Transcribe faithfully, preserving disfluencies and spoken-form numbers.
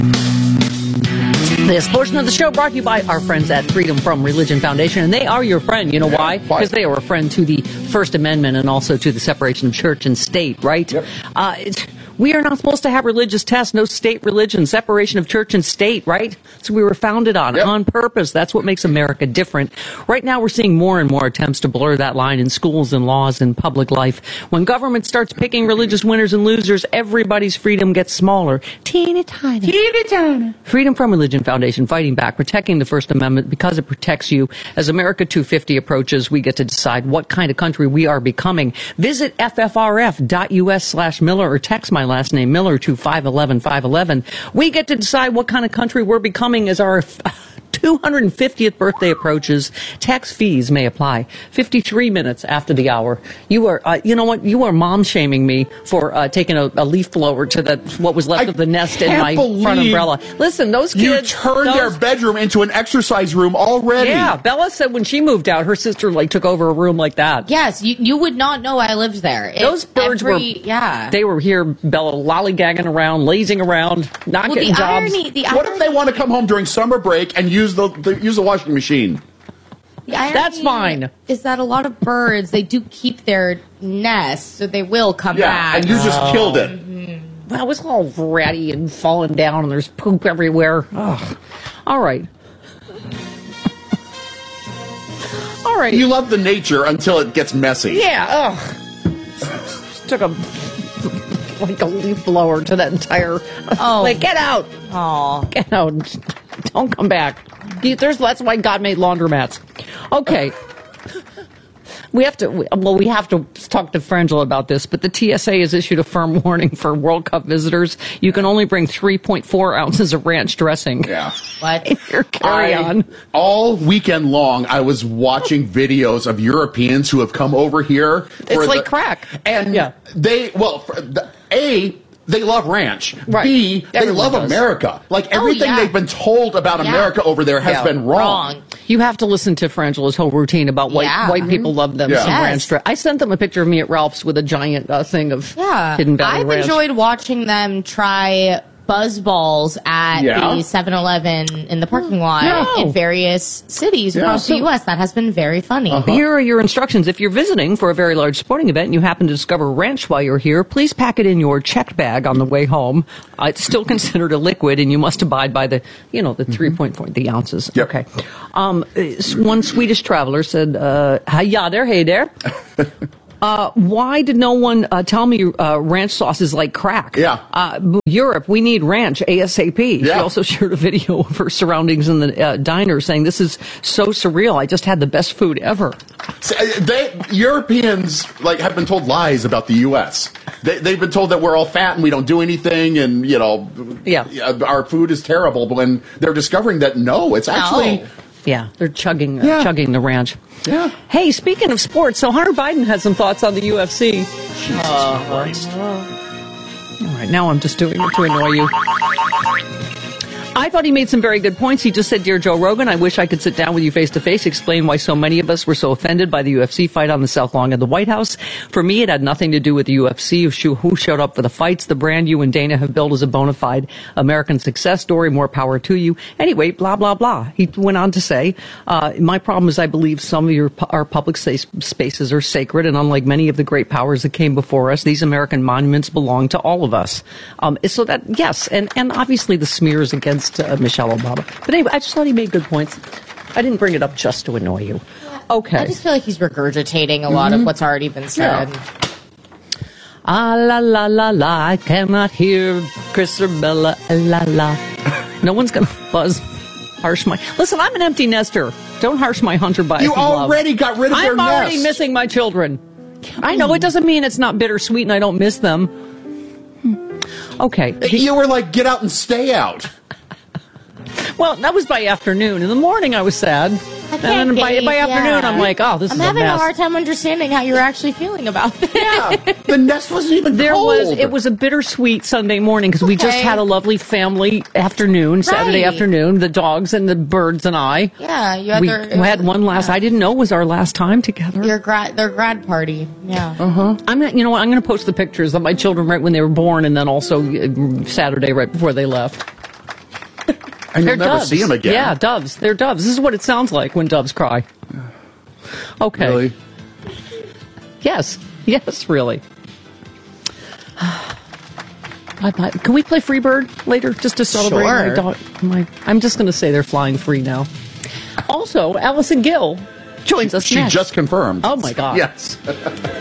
This portion of the show brought to you by our friends at Freedom From Religion Foundation, and they are your friend. You know why? Because they are a friend to the First Amendment and also to the separation of church and state, right? Yep. Uh, it's, we are not supposed to have religious tests, no state religion, separation of church and state, right? So we were founded on, yep. on purpose. That's what makes America different. Right now we're seeing more and more attempts to blur that line in schools and laws and public life. When government starts picking religious winners and losers, everybody's freedom gets smaller. Teeny tiny. Teeny tiny. Freedom From Religion Foundation, fighting back, protecting the First Amendment because it protects you. As America two fifty approaches, we get to decide what kind of country we are becoming. Visit ffrf.us slash Miller or text my last name, Miller, to five one one five one one. We get to decide what kind of country we're becoming as our two hundred fiftieth birthday approaches. Tax fees may apply. fifty-three minutes after the hour. You are, uh, you know what? You are mom shaming me for uh, taking a, a leaf blower to the what was left I of the nest in my front umbrella. Listen, those kids. You turned those, their bedroom into an exercise room already. Yeah, Bella said when she moved out, her sister like took over a room like that. Yes, you you would not know I lived there. It, Those birds every, were, yeah. They were here, Bella, lollygagging around, lazing around, not well, getting the jobs. Irony, the What irony, if they want to come home during summer break and use the, the use the washing machine? the irony That's fine. Is that a lot of birds, they do keep their nests, so they will come Yeah, back. and you just Oh. killed it. Well, it was all ratty and falling down, and there's poop everywhere. Ugh. All right. All right. You love the nature until it gets messy. Yeah, ugh. Just took a, like a leaf blower to that entire, Oh. like, get out. Aw. Get out. Don't come back. There's, that's why God made laundromats. Okay. We have to, well, we have to talk to Frangela about this, but the T S A has issued a firm warning for World Cup visitors. You can only bring three point four ounces of ranch dressing. Yeah. What? In your carry-on. I, all weekend long, I was watching videos of Europeans who have come over here. It's for like the, crack. And Yeah. they, well, for the, A, they love ranch. Right. B, they Everyone love does. America. Like, everything yeah. they've been told about Yeah. America over there has Yeah. been wrong. Wrong. You have to listen to Frangela's whole routine about white Yeah. white people love them Yeah. some Yes. ranch dressing. I sent them a picture of me at Ralph's with a giant uh, thing of Yeah. Hidden Valley I've ranch. enjoyed watching them try buzz balls at Yeah. the seven eleven in the parking lot Yeah. in various cities Yeah. across So- the U S That has been very funny. Uh-huh. Here are your instructions. If you're visiting for a very large sporting event and you happen to discover ranch while you're here, please pack it in your checked bag on the way home. Uh, it's still considered a liquid, and you must abide by the, you know, the three point four, the ounces. Yep. Okay. Um, uh, one Swedish traveler said, uh, "Hi there, hey there." Uh, why did no one uh, tell me uh, ranch sauce is like crack? Yeah. Uh, Europe, we need ranch ASAP. She Yeah. also shared a video of her surroundings in the uh, diner saying, "This is so surreal. I just had the best food ever." See, They, Europeans like have been told lies about the U S They, they've been told that we're all fat and we don't do anything, and you know, Yeah. our food is terrible. But when they're discovering that no, it's actually No. Yeah, they're chugging uh, Yeah. chugging the ranch. Yeah. Hey, speaking of sports, so Hunter Biden had some thoughts on the U F C. Jesus Christ. All right, now I'm just doing it to annoy you. I thought he made some very good points. He just said, "Dear Joe Rogan, I wish I could sit down with you face to face, explain why so many of us were so offended by the U F C fight on the South Lawn of the White House. For me, it had nothing to do with the U F C, who showed up for the fights. The brand you and Dana have built is a bona fide American success story. More power to you." Anyway, blah, blah, blah. He went on to say, uh, my problem is I believe some of your our public spaces are sacred, and unlike many of the great powers that came before us, these American monuments belong to all of us. Um, so that, yes, and, and obviously the smears against uh, Michelle Obama. But anyway, I just thought he made good points. I didn't bring it up just to annoy you. Okay. I just feel like he's regurgitating a lot of what's already been said. Yeah. Ah, la, la, la, la, I cannot hear Chris or Bella, la, la. No one's going to buzz, harsh my... Listen, I'm an empty nester. Don't harsh my Hunter Biden You love. already got rid of their I'm already nest. missing my children. I know, it doesn't mean it's not bittersweet and I don't miss them. Okay. You were like, get out and stay out. Well, that was by afternoon. In the morning, I was sad. I And can't then by, gauge, by afternoon, yeah. I'm like, oh, this I'm is a having mess. a hard time understanding how you're actually feeling about this. Yeah, the nest wasn't even There cold. was it was a bittersweet Sunday morning because we just Okay. had a lovely family afternoon, Saturday Right. afternoon. The dogs and the birds and I. Yeah, you had we their, had one last. yeah. I didn't know it was our last time together. Your grad, their grad party. Yeah. Uh-huh. I'm not, you know what? I'm going to post the pictures of my children right when they were born, and then also uh, Saturday right before they left. And They're you'll never doves. see them again. Yeah, doves. They're doves. This is what it sounds like when doves cry. Okay. Really? Yes. Yes, really. Bye-bye. Can we play Freebird later just to celebrate Sure. my dog? My, I'm just going to say they're flying free now. Also, Allison Gill joins us She next. just confirmed. Oh, my God. Yes.